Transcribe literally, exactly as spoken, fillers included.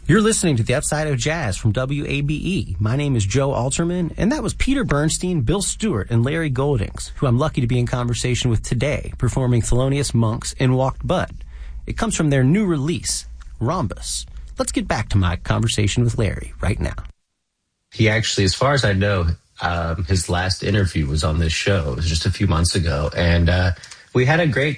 You're listening to The Upside of Jazz from W A B E. My name is Joe Alterman, and that was Peter Bernstein, Bill Stewart, and Larry Goldings, who I'm lucky to be in conversation with today, performing Thelonious Monk's In Walked Bud. It comes from their new release, Rhombus. Let's get back to my conversation with Larry right now. He actually, as far as I know, um, his last interview was on this show. It was just a few months ago, and uh, we had a great